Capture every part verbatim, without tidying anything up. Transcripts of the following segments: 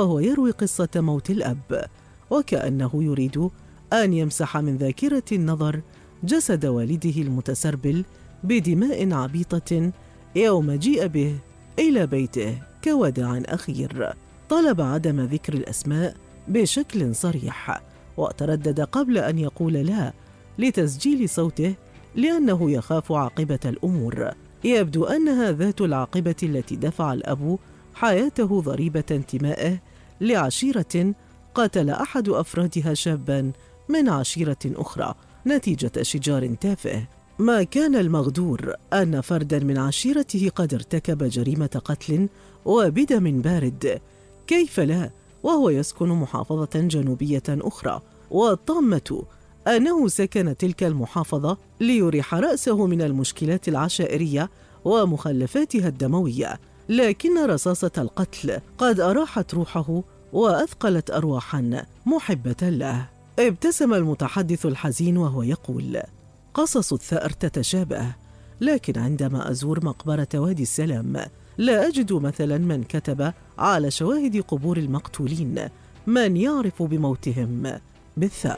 وهو يروي قصة موت الأب، وكأنه يريد أن يمسح من ذاكرة النظر جسد والده المتسربل بدماء عبيطة يوم جيء به إلى بيته كوداع أخير. طلب عدم ذكر الأسماء بشكل صريح، وتردد قبل أن يقول لا لتسجيل صوته لأنه يخاف عاقبة الأمور. يبدو أنها ذات العاقبة التي دفع الأب حياته ضريبة انتمائه لعشيرة قتل أحد أفرادها شاباً من عشيرة أخرى نتيجة شجار تافه. ما كان المغدور أن فرداً من عشيرته قد ارتكب جريمة قتل وبدم بارد، كيف لا وهو يسكن محافظة جنوبية أخرى، والطامة أنه سكن تلك المحافظة ليريح رأسه من المشكلات العشائرية ومخلفاتها الدموية، لكن رصاصة القتل قد أراحت روحه وأثقلت أرواحا محبة له. ابتسم المتحدث الحزين وهو يقول: قصص الثأر تتشابه، لكن عندما أزور مقبرة وادي السلام لا أجد مثلا من كتب على شواهد قبور المقتولين من يعرف بموتهم بالثأر.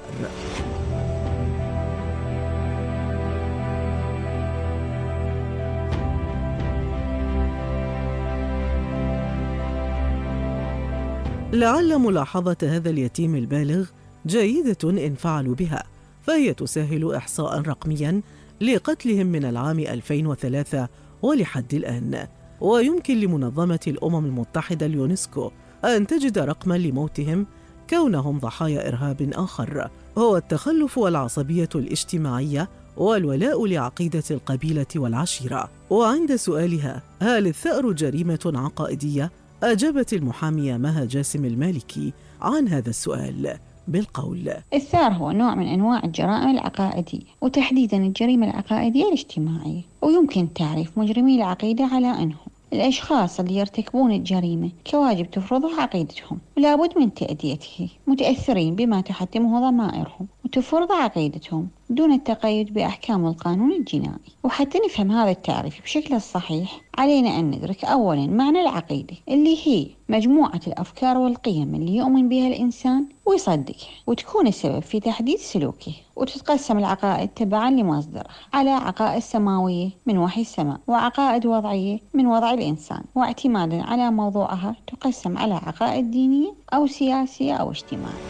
لعل ملاحظة هذا اليتيم البالغ جيدة إن فعلوا بها، فهي تسهل إحصاء رقميا لقتلهم من العام ألفين وثلاثة ولحد الآن، ويمكن لمنظمة الأمم المتحدة اليونسكو أن تجد رقما لموتهم كونهم ضحايا إرهاب آخر هو التخلف والعصبية الاجتماعية والولاء لعقيدة القبيلة والعشيرة. وعند سؤالها هل الثأر جريمة عقائدية، أجابت المحامية مها جاسم المالكي عن هذا السؤال بالقول: الثأر هو نوع من أنواع الجرائم العقائدية، وتحديدا الجريمة العقائدية الاجتماعية، ويمكن تعريف مجرمي العقيدة على أنهم الأشخاص اللي يرتكبون الجريمة كواجب تفرضه عقيدتهم ولا بد من تأديته، متأثرين بما تحتمه ضمائرهم وتفرض عقيدتهم دون التقيد بأحكام القانون الجنائي. وحتى نفهم هذا التعريف بشكل صحيح علينا أن ندرك أولا معنى العقيدة، اللي هي مجموعة الأفكار والقيم اللي يؤمن بها الإنسان ويصدقها وتكون السبب في تحديد سلوكه. وتتقسم العقائد تبعا لمصدرها على عقائد سماوية من وحي السماء، وعقائد وضعية من وضع الإنسان، واعتمادا على موضوعها تقسم على عقائد دينية أو سياسية أو اجتماعية.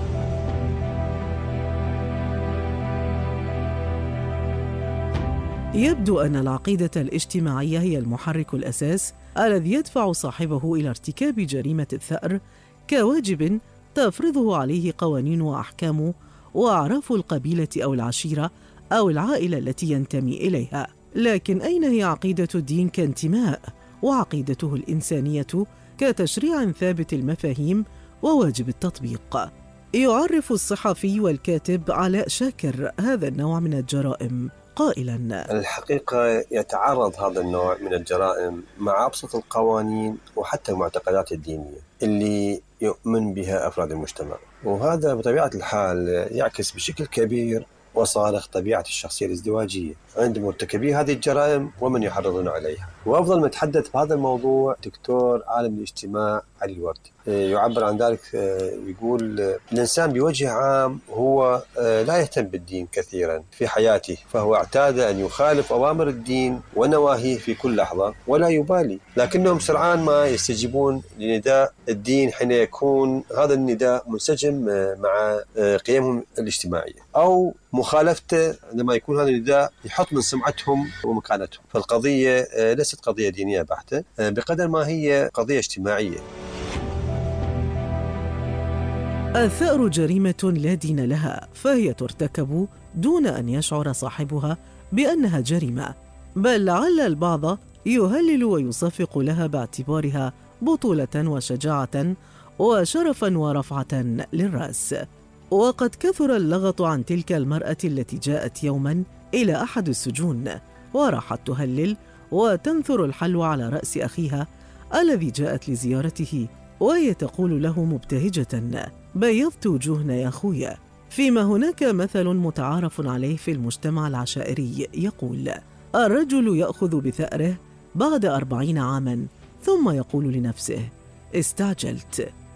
يبدو أن العقيدة الاجتماعية هي المحرك الأساس الذي يدفع صاحبه إلى ارتكاب جريمة الثأر كواجب تفرضه عليه قوانين وأحكام وأعراف القبيلة أو العشيرة أو العائلة التي ينتمي إليها. لكن أين هي عقيدة الدين كانتماء، وعقيدته الإنسانية كتشريع ثابت المفاهيم وواجب التطبيق؟ يعرف الصحفي والكاتب علاء شاكر هذا النوع من الجرائم قائلاً: الحقيقة يتعارض هذا النوع من الجرائم مع أبسط القوانين وحتى المعتقدات الدينية اللي يؤمن بها أفراد المجتمع، وهذا بطبيعة الحال يعكس بشكل كبير وصارخ طبيعة الشخصية الازدواجية عند مرتكبي هذه الجرائم ومن يحرضون عليها. وأفضل ما يتحدث بهذا الموضوع دكتور عالم الاجتماع علي الوردي، يعبر عن ذلك، يقول: الإنسان بوجه عام هو لا يهتم بالدين كثيرا في حياته، فهو اعتاد أن يخالف أوامر الدين ونواهيه في كل لحظة ولا يبالي، لكنهم سرعان ما يستجيبون لنداء الدين حين يكون هذا النداء منسجم مع قيمهم الاجتماعية، أو مخالفته عندما يكون هذا النداء يحط من سمعتهم ومكانتهم. فالقضية ليست قضية دينية بحتة بقدر ما هي قضية اجتماعية. الثأر جريمة لا دين لها، فهي ترتكب دون أن يشعر صاحبها بأنها جريمة، بل لعل البعض يهلل ويصفق لها باعتبارها بطولة وشجاعة وشرفا ورفعة للرأس. وقد كثر اللغط عن تلك المرأة التي جاءت يوما إلى أحد السجون وراحت تهلل وتنثر الحلوى على رأس أخيها الذي جاءت لزيارته، وهي تقول له مبتهجة: بيضت وجوهنا يا خويا. فيما هناك مثل متعارف عليه في المجتمع العشائري يقول: الرجل يأخذ بثأره بعد أربعين عاما ثم يقول لنفسه: استعجلت.